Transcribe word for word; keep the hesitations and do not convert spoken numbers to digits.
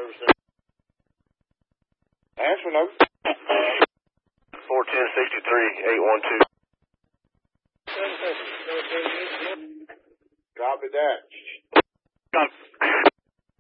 service there. Answer note. four ten sixty-three, eight one two. Copy that.